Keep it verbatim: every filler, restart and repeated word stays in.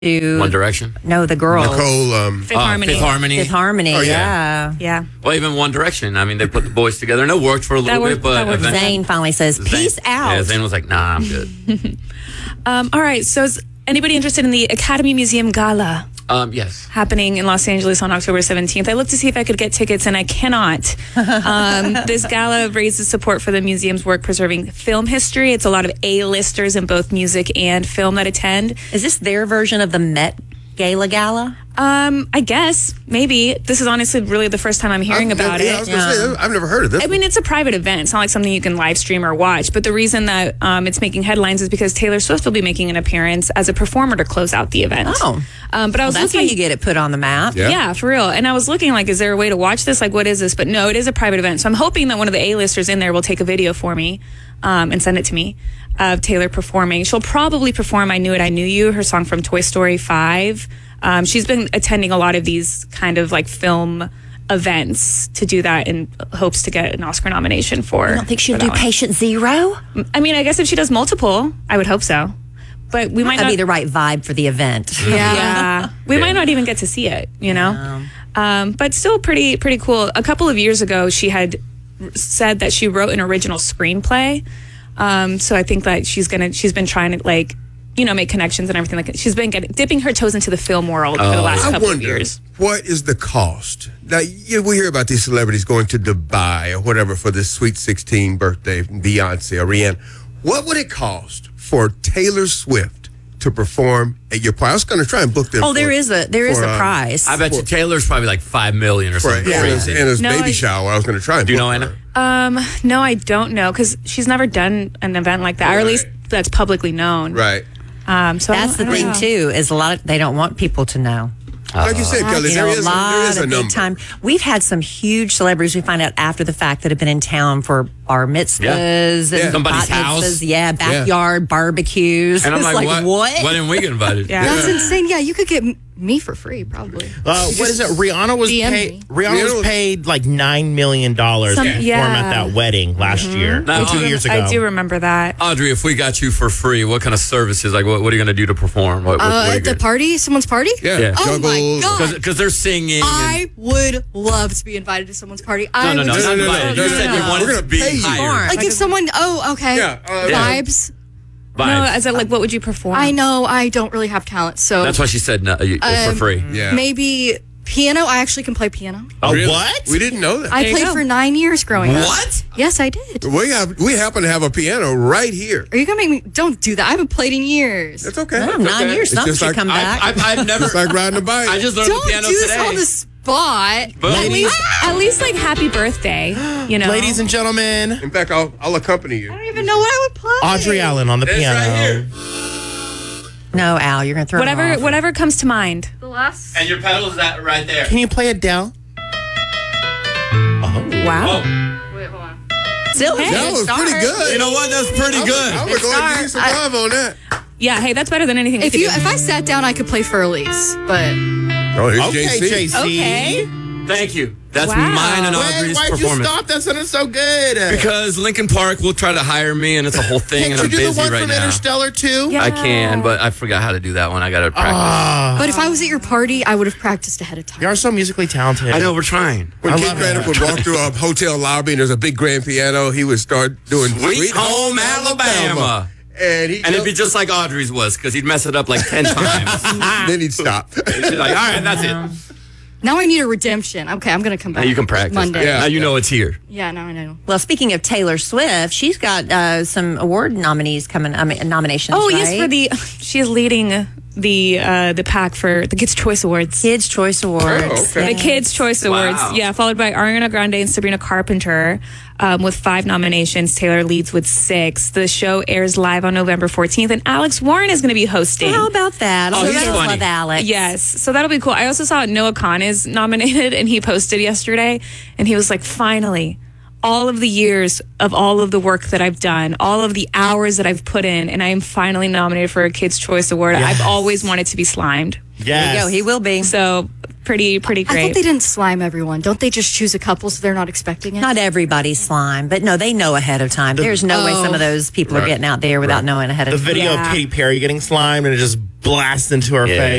to One Direction? No, the girls. Nicole. Um, Fifth uh, Harmony. Fifth Harmony. Fifth Harmony, oh, yeah. yeah. yeah. Well, even One Direction. I mean, they put the boys together, and it worked for a little worked, bit, but Zayn finally says, peace Zayn, out. Yeah, Zayn was like, nah, I'm good. um, all right, so is anybody interested in the Academy Museum Gala? Um, yes. Happening in Los Angeles on October seventeenth. I looked to see if I could get tickets, and I cannot. Um, this gala raises support for the museum's work preserving film history. It's a lot of A-listers in both music and film that attend. Is this their version of the Met Gala Gala? Um, I guess maybe. This is honestly really the first time I'm hearing I've about never, it. Yeah, I was gonna say, I've never heard of this. I mean, it's a private event. It's not like something you can live stream or watch. But the reason that um, it's making headlines is because Taylor Swift will be making an appearance as a performer to close out the event. Oh, um, but I was well, that's looking. how you get it put on the map. Yeah. yeah, for real. And I was looking like, is there a way to watch this? Like, what is this? But no, it is a private event. So I'm hoping that one of the A-listers in there will take a video for me um, and send it to me of Taylor performing. She'll probably perform "I Knew It, I Knew You," her song from Toy Story five. Um, she's been attending a lot of these kind of like film events to do that in hopes to get an Oscar nomination for. I don't think she'll for do that one. Patient Zero. I mean, I guess if she does multiple, I would hope so. But we might That'd not be the right vibe for the event. Yeah, yeah. we Yeah. might not even get to see it. You know, No. um, but still pretty pretty cool. A couple of years ago, she had said that she wrote an original screenplay. Um, so I think that she's gonna she's been trying to like. you know, make connections and everything like that. She's been getting, dipping her toes into the film world for the last I couple wonder, of years. what is the cost? Now, you know, we hear about these celebrities going to Dubai or whatever for this Sweet sixteen birthday, Beyonce or Rihanna. What would it cost for Taylor Swift to perform at your party? I was going to try and book them. Oh, there for, is a there is for, a um, prize. I bet you Taylor's probably like five million or For something Anna's, crazy. Anna's No, baby I- shower. I was going to try and Do you book know her. Anna? Um, no, I don't know because she's never done an event like that, or at least that's publicly known. Right. Um, so I That's the don't- I thing don't know. too. Is a lot of they don't want people to know. Like you said, Kelly, You there know, is a a, lot there is a of number. big time. We've had some huge celebrities we find out after the fact that have been in town for bar mitzvahs Yeah. and Yeah. Somebody's bat house. mitzvahs. Yeah, backyard barbecues. And I'm It's like, what? what? Why didn't we get invited? Yeah. That's insane. Yeah, you could get m- me for free, probably. Uh, what is it? Rihanna was D M paid. me. Rihanna Rihanna was was- paid like nine million dollars to Some- perform yeah. at that wedding last year, Now, two I years ago. I do remember that. Audrey, if we got you for free, what kind of services? Like, what, what are you going to do to perform? What, what, what Uh, are you at the gonna- party, someone's party? Yeah. Yeah. Oh my Juggles. God. Because they're singing. I would love to be invited to someone's party. and, I no, no, would no, not no, no, invited. no, You no, said no. you wanted We're to gonna be pay you. hired. Like if someone, oh, okay. Yeah, uh, Vibes. No, Vibes. as a, like, what would you perform? I know I don't really have talent, so That's why she said no, you, for Um, free. Yeah. maybe piano. I actually can play piano. A Really? what? We didn't know that. I There you played go. for nine years growing up. What? Yes, I did. we have we happen to have a piano right here. Are you gonna make me? Don't do that. I haven't played in years. That's okay. Oh, That's nine okay. years, It's something just should like, come I- back. I, I've never. It's like riding a bike. I just learned Don't the piano do this today. on the spot. But At least, at least like happy birthday, you know. Ladies and gentlemen, In fact, I'll I'll accompany you. I don't even know what I would play. Audrey Allen on the it's piano. right here. No, Al, you're gonna throw whatever, them off. whatever comes to mind. The last. And your pedal is that right there. Can you play Adele? Wow, Oh, Wait, hold on. still Hey, That was pretty good. you know what? That's pretty I was- good. I was going to give you some love on that. Yeah, hey, that's better than anything. If we you, could do. if I sat down, I could play Furley's, but Oh, here's Okay, J C. J C. Okay. Thank you. That's Wow. mine and Wait, Audrey's why'd you performance. stop? That sounded so good. Because Lincoln Park will try to hire me, and it's a whole thing, Can't and you I'm do the busy one right from now. Interstellar too? Yeah. I can, but I forgot how to do that one. I got to practice. Ah, but if I was at your party, I would have practiced ahead of time. you are so musically talented. I know we're trying. When I Kid love Craddock it. would walk through a hotel lobby and there's a big grand piano, he would start doing Sweet Home Alabama. And, he And it'd be just like Audrey's was, because he'd mess it up like ten times. then he'd stop. She's like, all right, that's it. Now I need a redemption. Okay, I'm gonna come back. Now you can practice. Monday. Yeah. Now you know it's here. Yeah, now I know. Well, speaking of Taylor Swift, she's got uh, some award nominees coming. I mean, nominations. Oh right? yes, for the she is leading the uh, the pack for the Kids Choice Awards. Kids Choice Awards. Oh, okay. The Kids Choice Awards, Wow. yeah, followed by Ariana Grande and Sabrina Carpenter um, with five nominations. Taylor leads with six. The show airs live on November fourteenth, and Alex Warren is going to be hosting. How about that? Oh, Oh, he's I funny. love Alex. Yes, so that'll be cool. I also saw Noah Khan is nominated, and he posted yesterday, and he was like, finally, all of the years of all of the work that I've done, all of the hours that I've put in, and I am finally nominated for a Kids' Choice Award. Yes. I've always wanted to be slimed. Yes. There you go. He will be. So pretty pretty I great. thought they didn't slime everyone. Don't they just choose a couple so they're not expecting it? Not everybody's slime, but no, they know ahead of time. There's no way some of those people are Right. getting out there without Right. knowing ahead of The time. video Yeah. of Katy Perry getting slimed and it just blasts into her Yeah. face.